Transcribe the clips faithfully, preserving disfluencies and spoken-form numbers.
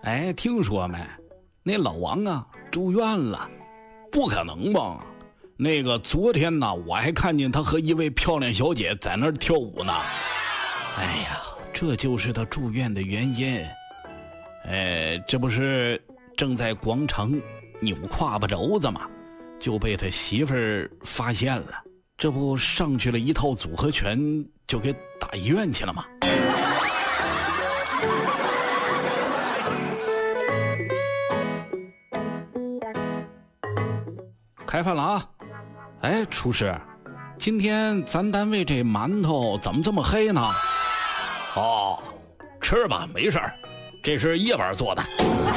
哎，听说没？那老王啊住院了。 不可能吧？那个昨天呢，我还看见他和一位漂亮小姐在那儿跳舞呢。 哎呀，这就是他住院的原因。哎，这不是正在广场扭胯巴轴子吗？就被他媳妇儿发现了，这不上去了一套组合拳，就给打医院去了吗？开饭了啊！哎，厨师，今天咱单位这馒头怎么这么黑呢？ 哦，吃吧，没事儿，这是夜班做的。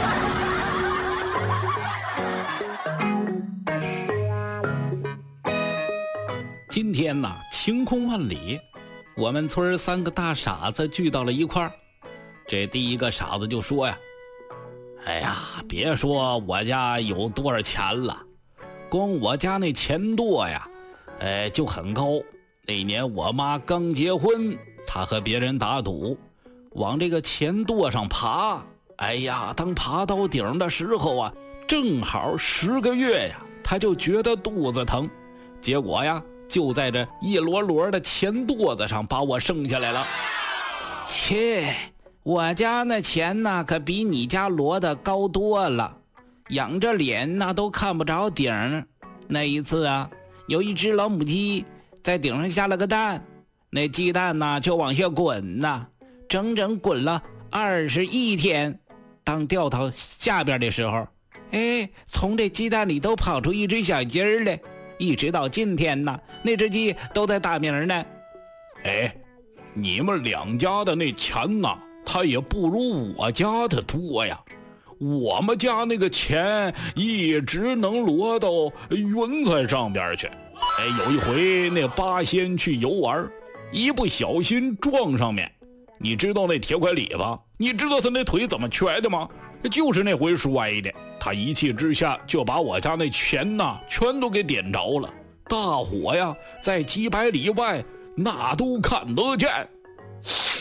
今天呢，晴空万里，我们村三个大傻子聚到了一块儿。这第一个傻子就说呀：“哎呀，别说我家有多少钱了。光我家那钱垛呀，哎，就很高。那年我妈刚结婚，她和别人打赌，往这个钱垛上爬。哎呀，当爬到顶的时候啊，正好十个月呀，她就觉得肚子疼。结果呀，就在这一摞摞的钱垛子上把我生下来了。切，我家那钱呢，可比你家摞的高多了。仰着脸那都看不着顶。那一次啊，有一只老母鸡在顶上下了个蛋，那鸡蛋呢就往下滚呐，整整滚了二十一天。当掉到下边的时候，哎，从这鸡蛋里都跑出一只小鸡儿来，一直到今天呢，那只鸡都在打鸣呢。 哎，你们两家的那钱呢，它也不如我家的多呀。我们家那个钱一直能摞到云彩上边去。哎，有一回那八仙去游玩，一不小心撞上面，你知道那铁拐李吧？你知道他那腿怎么瘸的吗？就是那回摔的。他一气之下就把我家那钱呐全都给点着了，大火呀在几百里外那都看得见。